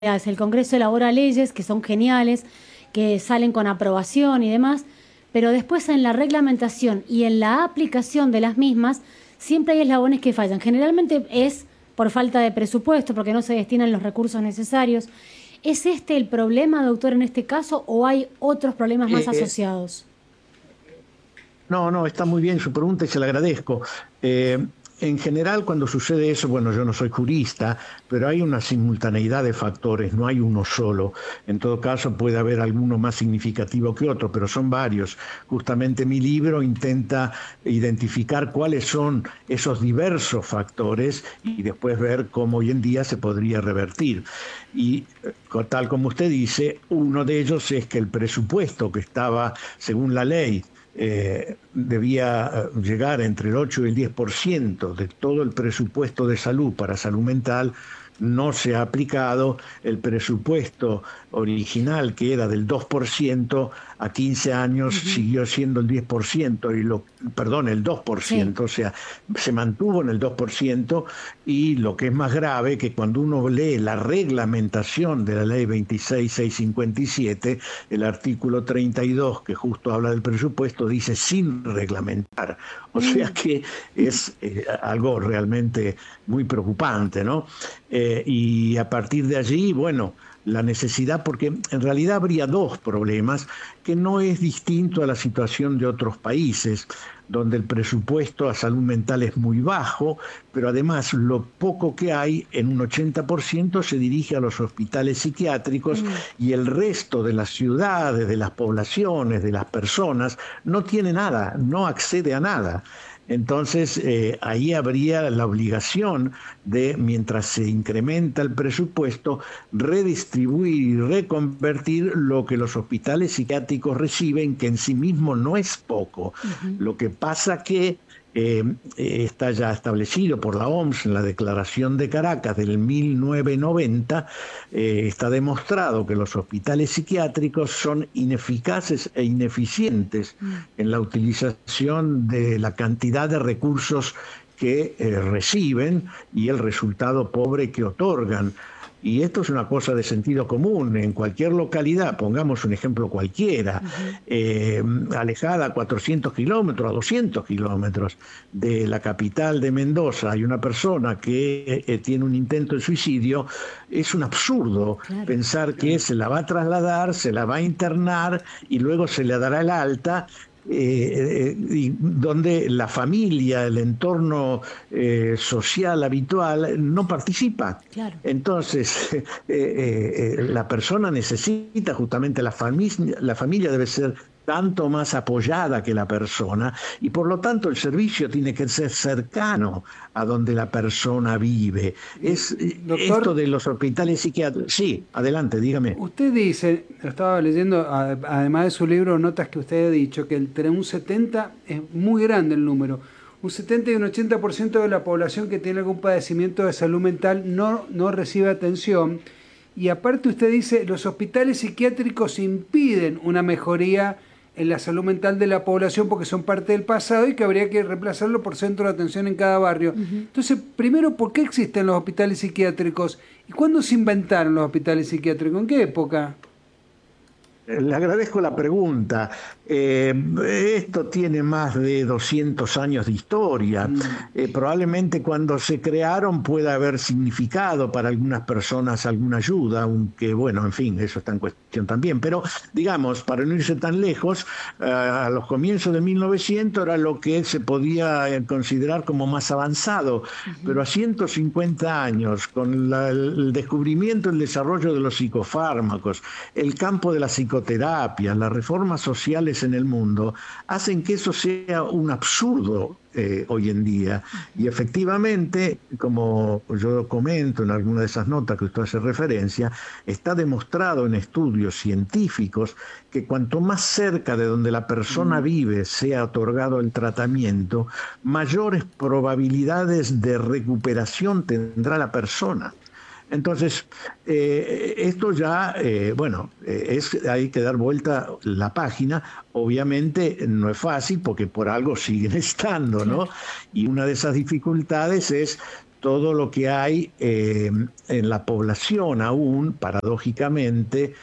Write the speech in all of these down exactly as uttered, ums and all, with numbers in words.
El Congreso elabora leyes que son geniales, que salen con aprobación y demás, pero después en la reglamentación y en la aplicación de las mismas siempre hay eslabones que fallan. Generalmente es por falta de presupuesto, porque no se destinan los recursos necesarios. ¿Es este el problema, doctor, en este caso, o hay otros problemas más Eh, asociados? no, no, está muy bien su pregunta y se la agradezco. Eh, en general, cuando sucede eso, bueno, yo no soy jurista, pero hay una simultaneidad de factores, no hay uno solo. En todo caso, puede haber alguno más significativo que otro, pero son varios. Justamente mi libro intenta identificar cuáles son esos diversos factores y después ver cómo hoy en día se podría revertir. Y eh, tal como usted dice, uno de ellos es que el presupuesto que estaba, según la ley, eh, debía eh, llegar entre el ocho y el diez por ciento de todo el presupuesto de salud para salud mental, no se ha aplicado. El presupuesto original, que era del dos por ciento, a quince años Ujú. siguió siendo el diez por ciento, y lo, perdón, el dos por Sí. ciento, o sea, se mantuvo en el dos por ciento. Y lo que es más grave, que cuando uno lee la reglamentación de la ley veintiséis mil seiscientos cincuenta y siete, el artículo treinta y dos, que justo habla del presupuesto, dice sin reglamentar. O sea Mm. que es eh, algo realmente muy preocupante, ¿no? Eh, y a partir de allí, bueno, la necesidad, porque en realidad habría dos problemas, que no es distinto a la situación de otros países, donde el presupuesto a salud mental es muy bajo, pero además lo poco que hay, en un ochenta por ciento, se dirige a los hospitales psiquiátricos, Mm. y el resto de las ciudades, de las poblaciones, de las personas, no tiene nada, no accede a nada. Entonces, eh, ahí habría la obligación de, mientras se incrementa el presupuesto, redistribuir y reconvertir lo que los hospitales psiquiátricos reciben, que en sí mismo no es poco. Ujú. Lo que pasa que eh, está ya establecido por la O M S en la Declaración de Caracas del mil novecientos noventa, eh, está demostrado que los hospitales psiquiátricos son ineficaces e ineficientes Mm. en la utilización de la cantidad de recursos que eh, reciben, y el resultado pobre que otorgan. Y esto es una cosa de sentido común. En cualquier localidad, pongamos un ejemplo cualquiera, Ujú. eh, alejada a cuatrocientos kilómetros, a doscientos kilómetros de la capital de Mendoza, hay una persona que eh, tiene un intento de suicidio. Es un absurdo Claro. pensar que se la va a trasladar, se la va a internar y luego se le dará el alta, eh, eh, y donde la familia, el entorno eh, social habitual no participa. Claro. Entonces, eh, eh, eh, la persona necesita justamente, la familia, la familia debe ser tanto más apoyada que la persona, y por lo tanto el servicio tiene que ser cercano a donde la persona vive. Y, Es eh, esto doctor, de los hospitales psiquiátricos. Sí, adelante, dígame. usted dice, lo estaba leyendo, a- además de su libro, notas que usted ha dicho, que entre un setenta es muy grande el número. Un setenta y un ochenta por ciento de la población que tiene algún padecimiento de salud mental no, no recibe atención. Y aparte usted dice, los hospitales psiquiátricos impiden una mejoría en la salud mental de la población porque son parte del pasado y que habría que reemplazarlo por centro de atención en cada barrio. Ujú. Entonces, primero, ¿por qué existen los hospitales psiquiátricos? ¿Y cuándo se inventaron los hospitales psiquiátricos? ¿En qué época? Le agradezco la pregunta. Eh, esto tiene más de doscientos años de historia. Mm, Eh, probablemente cuando se crearon pueda haber significado para algunas personas alguna ayuda, aunque bueno, en fin, eso está en cuestión también. Pero digamos, para no irse tan lejos, eh, a los comienzos de mil novecientos era lo que se podía eh, considerar como más avanzado. Pero Ujú. a ciento cincuenta años, con la- el descubrimiento, el desarrollo de los psicofármacos, el campo de la psicoterapia, las reformas sociales en el mundo, hacen que eso sea un absurdo eh, hoy en día. Y efectivamente, como yo comento en alguna de esas notas que usted hace referencia, está demostrado en estudios científicos que cuanto más cerca de donde la persona mm. vive sea otorgado el tratamiento, mayores probabilidades de recuperación tendrá la persona. Entonces, eh, esto ya, eh, bueno, eh, es, hay que dar vuelta la página. Obviamente no es fácil porque por algo siguen estando, ¿no? Claro. Y una de esas dificultades es todo lo que hay eh, en la población aún, paradójicamente,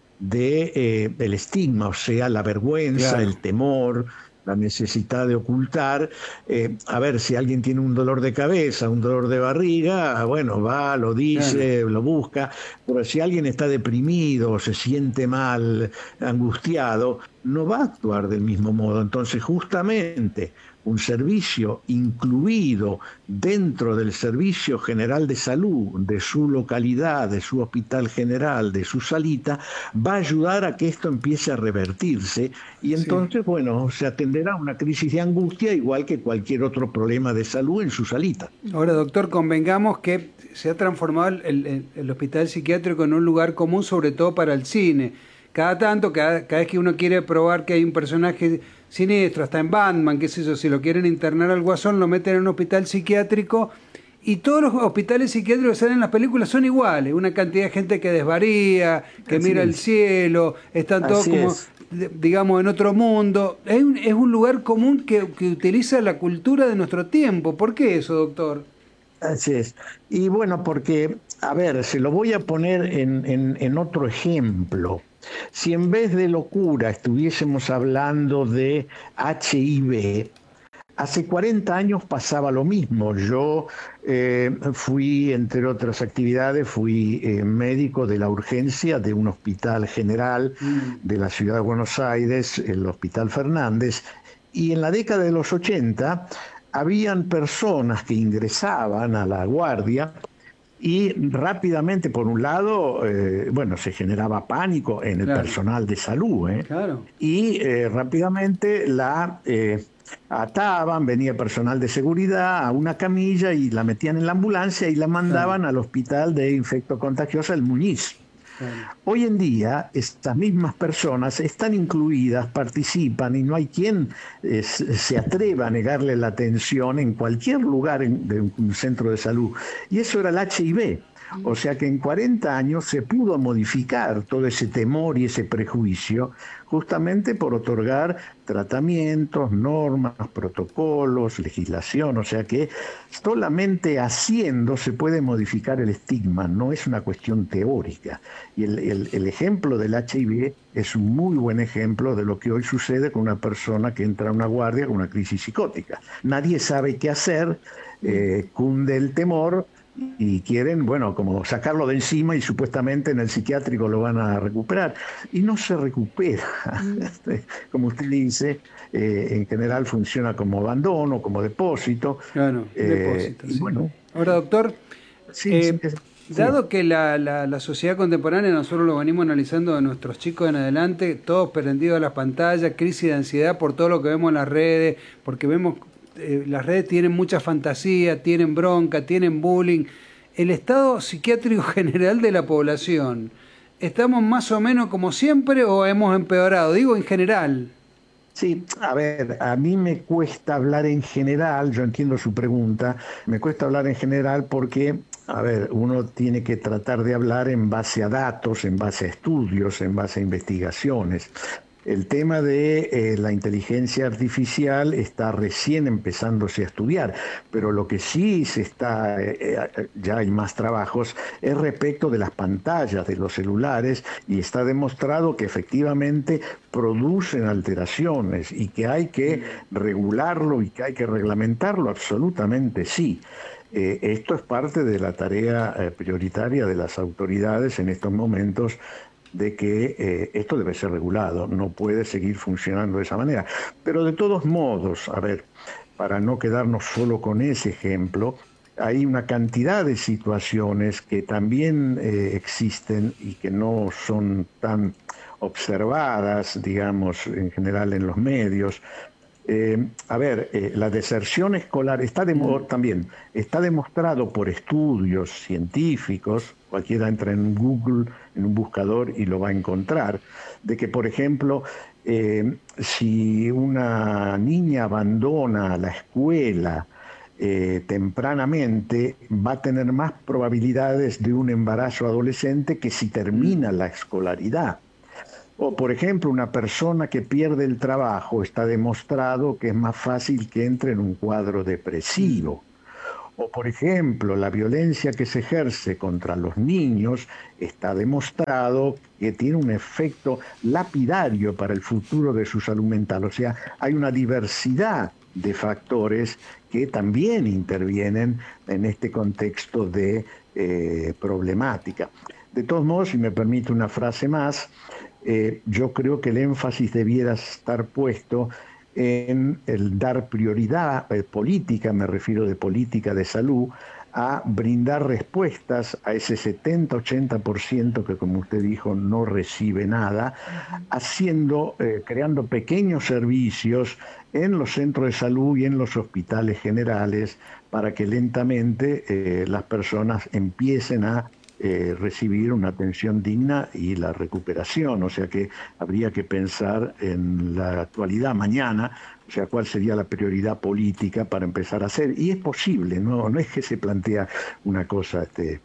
de, eh, del estigma, o sea, la vergüenza, Claro. el temor, la necesidad de ocultar. Eh, a ver, si alguien tiene un dolor de cabeza, un dolor de barriga, bueno, va, lo Claro. dice, lo busca, pero si alguien está deprimido, se siente mal, angustiado, no va a actuar del mismo modo. Entonces, justamente un servicio incluido dentro del Servicio General de Salud, de su localidad, de su hospital general, de su salita, va a ayudar a que esto empiece a revertirse y Sí. entonces, bueno, se atenderá a una crisis de angustia igual que cualquier otro problema de salud en su salita. Ahora, doctor, convengamos que se ha transformado el, el- el hospital psiquiátrico en un lugar común, sobre todo para el cine. Cada tanto, cada, cada vez que uno quiere probar que hay un personaje siniestro, hasta en Batman, qué sé yo, si lo quieren internar al Guasón, lo meten en un hospital psiquiátrico y todos los hospitales psiquiátricos que salen en las películas son iguales. Una cantidad de gente que desvaría, que Así mira el es, cielo, están todos así como, es. de- digamos, en otro mundo. Es un, es un lugar común que, que utiliza la cultura de nuestro tiempo. ¿Por qué eso, doctor? Así es. Y bueno, porque, a ver, se lo voy a poner en, en, en otro ejemplo. Si en vez de locura estuviésemos hablando de H I V, hace cuarenta años pasaba lo mismo. Yo eh, fui, entre otras actividades, fui eh, médico de la urgencia de un hospital general Mm, de la ciudad de Buenos Aires, el Hospital Fernández, y en la década de los ochenta habían personas que ingresaban a la guardia y rápidamente, por un lado, eh, bueno, se generaba pánico en el claro, personal de salud, ¿eh? claro, Y eh, rápidamente la eh, ataban, venía personal de seguridad a una camilla y la metían en la ambulancia y la claro, mandaban al hospital de infecto contagioso, el Muñiz. claro. Hoy en día, estas mismas personas están incluidas, participan y no hay quien eh, se atreva a negarle la atención en cualquier lugar en, de un centro de salud. Y eso era el H I V. O sea que en cuarenta años se pudo modificar todo ese temor y ese prejuicio justamente por otorgar tratamientos, normas, protocolos, legislación. O sea que solamente haciendo se puede modificar el estigma, no es una cuestión teórica. Y el, el, el ejemplo del H I V es un muy buen ejemplo de lo que hoy sucede con una persona que entra a una guardia con una crisis psicótica. Nadie sabe qué hacer, eh, cunde el temor y quieren, bueno, como sacarlo de encima y supuestamente en el psiquiátrico lo van a recuperar. Y no se recupera. Mm, Como usted dice, eh, en general funciona como abandono, como depósito. claro, Eh, depósito, y sí. bueno, Ahora, doctor, sí, sí, eh, sí. dado que la, la, la sociedad contemporánea, nosotros lo venimos analizando de nuestros chicos en adelante, todos prendidos a las pantallas, crisis de ansiedad por todo lo que vemos en las redes, porque vemos, eh, las redes tienen mucha fantasía, tienen bronca, tienen bullying. El estado psiquiátrico general de la población, ¿estamos más o menos como siempre o hemos empeorado? Digo en general. Sí, a ver, a mí me cuesta hablar en general, yo entiendo su pregunta, me cuesta hablar en general porque, a ver, uno tiene que tratar de hablar en base a datos, en base a estudios, en base a investigaciones. El tema de eh, la inteligencia artificial está recién empezándose a estudiar, pero lo que sí se está, eh, eh, ya hay más trabajos, es respecto de las pantallas de los celulares y está demostrado que efectivamente producen alteraciones y que hay que regularlo y que hay que reglamentarlo, absolutamente sí. Eh, esto es parte de la tarea eh, prioritaria de las autoridades en estos momentos de que eh, esto debe ser regulado, no puede seguir funcionando de esa manera. Pero de todos modos, a ver, para no quedarnos solo con ese ejemplo, hay una cantidad de situaciones que también eh, existen y que no son tan observadas, digamos, en general en los medios. Eh, a ver, eh, la deserción escolar está Mm, demo también está demostrado por estudios científicos, cualquiera entra en Google, en un buscador y lo va a encontrar, de que, por ejemplo, eh, si una niña abandona la escuela eh, tempranamente, va a tener más probabilidades de un embarazo adolescente que si termina mm, la escolaridad. O, por ejemplo, una persona que pierde el trabajo, está demostrado que es más fácil que entre en un cuadro mm, depresivo. O, por ejemplo, la violencia que se ejerce contra los niños está demostrado que tiene un efecto lapidario para el futuro de su salud mental. O sea, hay una diversidad de factores que también intervienen en este contexto de eh, problemática. De todos modos, si me permite una frase más, eh, yo creo que el énfasis debiera estar puesto en el dar prioridad eh, política, me refiero de política de salud, a brindar respuestas a ese setenta ochenta por ciento que, como usted dijo, no recibe nada, haciendo, eh, creando pequeños servicios en los centros de salud y en los hospitales generales para que lentamente eh, las personas empiecen a Eh, recibir una atención digna y la recuperación. O sea que habría que pensar en la actualidad mañana, o sea, cuál sería la prioridad política para empezar a hacer. Y es posible, no, no es que se plantea una cosa este,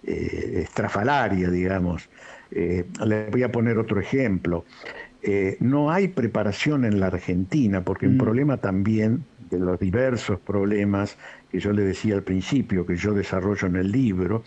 eh, estrafalaria, digamos. Eh, le voy a poner otro ejemplo. Eh, no hay preparación en la Argentina, porque mm. un problema también de los diversos problemas que yo le decía al principio, que yo desarrollo en el libro,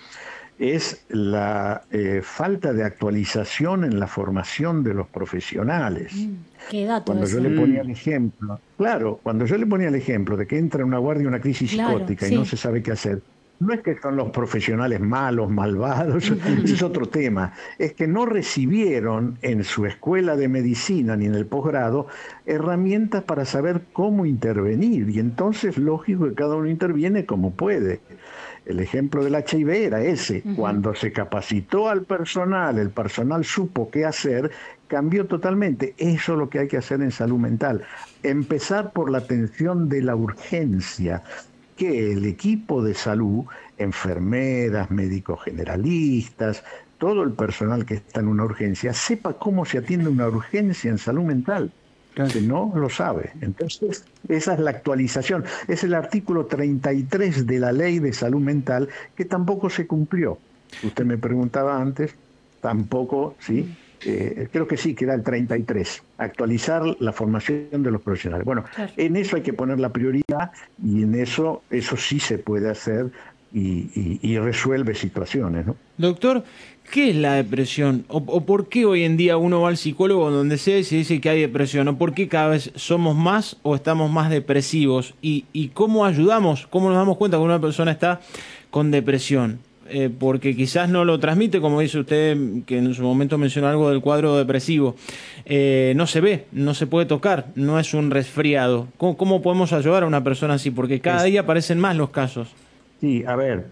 es la eh, falta de actualización en la formación de los profesionales. Mm, qué dato cuando eso. yo le ponía el ejemplo, claro, cuando yo le ponía el ejemplo de que entra una guardia una crisis Claro, psicótica sí. y no se sabe qué hacer, no es que son los profesionales malos, malvados, uh-huh. ese es otro tema, es que no recibieron en su escuela de medicina ni en el posgrado herramientas para saber cómo intervenir, y entonces lógico que cada uno interviene como puede. El ejemplo del H I V era ese. Uh-huh. Cuando se capacitó al personal, el personal supo qué hacer, cambió totalmente. Eso es lo que hay que hacer en salud mental. Empezar por la atención de la urgencia, que el equipo de salud, enfermeras, médicos generalistas, todo el personal que está en una urgencia, sepa cómo se atiende una urgencia en salud mental. Que no lo sabe. Entonces, esa es la actualización. Es el artículo treinta y tres de la Ley de Salud Mental que tampoco se cumplió. Usted me preguntaba antes, tampoco, ¿sí? Eh, creo que sí, que era el treinta y tres. Actualizar la formación de los profesionales. Bueno, claro. En eso hay que poner la prioridad y en eso, eso sí se puede hacer y, y, y resuelve situaciones, ¿no? Doctor, ¿qué es la depresión? ¿O, ¿O por qué hoy en día uno va al psicólogo donde sea y se dice que hay depresión? ¿O por qué cada vez somos más o estamos más depresivos? ¿Y, y cómo ayudamos? ¿Cómo nos damos cuenta que una persona está con depresión? Eh, porque quizás no lo transmite, como dice usted, que en su momento mencionó algo del cuadro depresivo. Eh, no se ve, no se puede tocar, no es un resfriado. ¿Cómo, cómo podemos ayudar a una persona así? Porque cada día aparecen más los casos. Sí, a ver,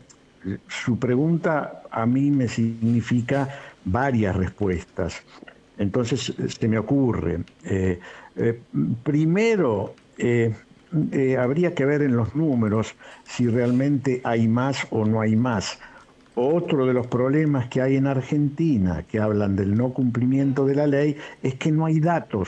su pregunta a mí me significa varias respuestas. Entonces, se me ocurre. Eh, eh, primero, eh, eh, habría que ver en los números si realmente hay más o no hay más. Otro de los problemas que hay en Argentina, que hablan del no cumplimiento de la ley, es que no hay datos.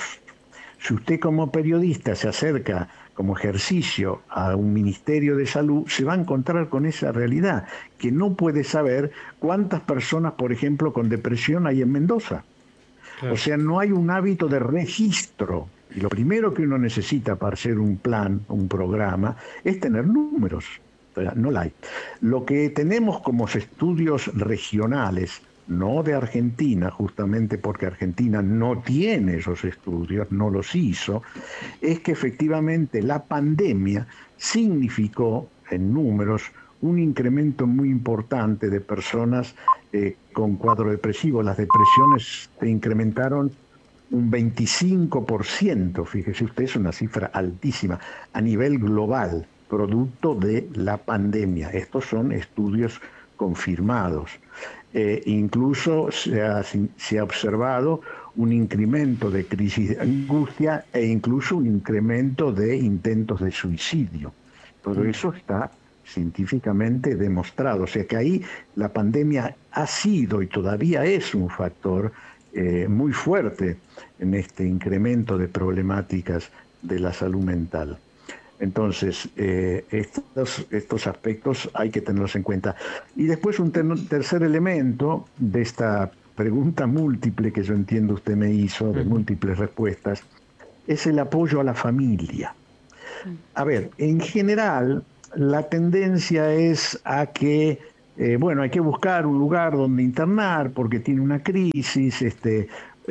Si usted como periodista se acerca como ejercicio a un ministerio de salud, se va a encontrar con esa realidad, que no puede saber cuántas personas, por ejemplo, con depresión hay en Mendoza. Claro. O sea, no hay un hábito de registro. Y lo primero que uno necesita para hacer un plan, un programa, es tener números. O sea, no la hay. Lo que tenemos como estudios regionales, no de Argentina, justamente porque Argentina no tiene esos estudios, no los hizo, es que efectivamente la pandemia significó en números un incremento muy importante de personas eh, con cuadro depresivo. Las depresiones se incrementaron un veinticinco por ciento, fíjese usted, es una cifra altísima a nivel global, producto de la pandemia. Estos son estudios confirmados. Eh, incluso se ha, se ha observado un incremento de crisis de angustia e incluso un incremento de intentos de suicidio. Todo eso está científicamente demostrado. O sea que ahí la pandemia ha sido y todavía es un factor eh, muy fuerte en este incremento de problemáticas de la salud mental. Entonces, eh, estos, estos aspectos hay que tenerlos en cuenta. Y después un ter tercer elemento de esta pregunta múltiple que yo entiendo usted me hizo, de múltiples respuestas, es el apoyo a la familia. A ver, en general, la tendencia es a que, eh, bueno, hay que buscar un lugar donde internar porque tiene una crisis, este,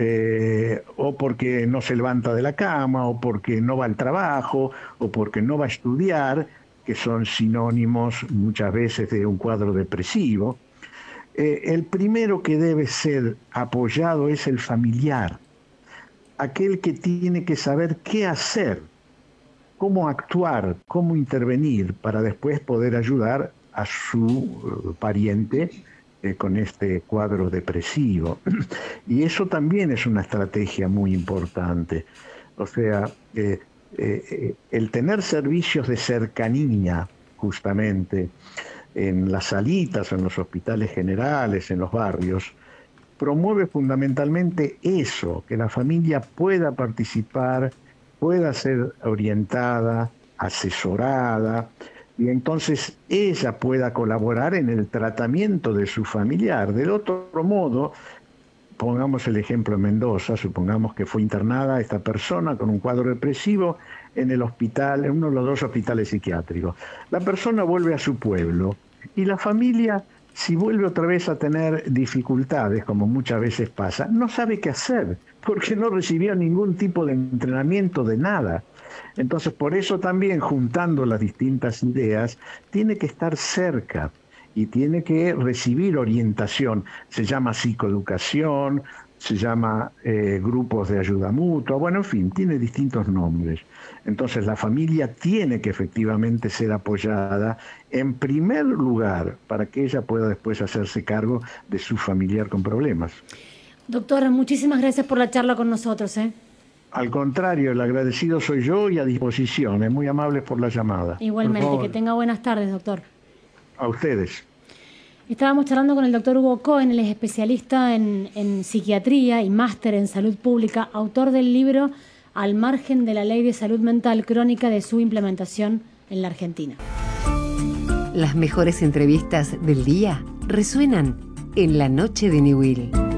eh, o porque no se levanta de la cama, o porque no va al trabajo, o porque no va a estudiar, que son sinónimos muchas veces de un cuadro depresivo. Eh, el primero que debe ser apoyado es el familiar, aquel que tiene que saber qué hacer, cómo actuar, cómo intervenir para después poder ayudar a su uh, pariente eh, con este cuadro depresivo. Y eso también es una estrategia muy importante. O sea, eh, eh, el tener servicios de cercanía, justamente, en las salitas, en los hospitales generales, en los barrios, promueve fundamentalmente eso, que la familia pueda participar, pueda ser orientada, asesorada, y entonces ella pueda colaborar en el tratamiento de su familiar. Del otro modo, pongamos el ejemplo en Mendoza, supongamos que fue internada esta persona con un cuadro depresivo en el hospital, en uno de los dos hospitales psiquiátricos. La persona vuelve a su pueblo y la familia, si vuelve otra vez a tener dificultades, como muchas veces pasa, no sabe qué hacer, porque no recibió ningún tipo de entrenamiento de nada. Entonces, por eso también, juntando las distintas ideas, tiene que estar cerca y tiene que recibir orientación. Se llama psicoeducación, se llama eh, grupos de ayuda mutua, bueno, en fin, tiene distintos nombres. Entonces la familia tiene que efectivamente ser apoyada en primer lugar para que ella pueda después hacerse cargo de su familiar con problemas. Doctor, muchísimas gracias por la charla con nosotros, ¿eh? Al contrario, el agradecido soy yo y a disposición. Es muy amable por la llamada. Igualmente, que tenga buenas tardes, doctor. A ustedes. Estábamos charlando con el doctor Hugo Cohen, él es especialista en, en psiquiatría y máster en salud pública, autor del libro Al margen de la ley de salud mental, crónica de su implementación en la Argentina. Las mejores entrevistas del día resuenan en La Noche de Newell.